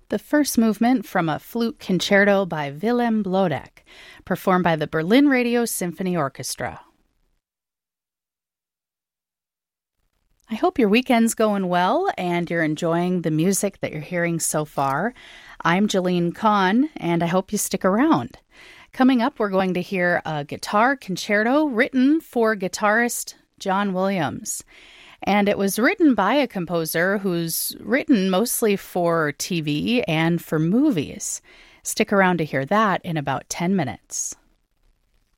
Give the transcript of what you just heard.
The first movement from a flute concerto by Willem Blodeck, performed by the Berlin Radio Symphony Orchestra. I hope your weekend's going well and you're enjoying the music that you're hearing so far. I'm Jeline Kahn, and I hope you stick around. Coming up, we're going to hear a guitar concerto written for guitarist John Williams. And it was written by a composer who's written mostly for TV and for movies. Stick around to hear that in about 10 minutes.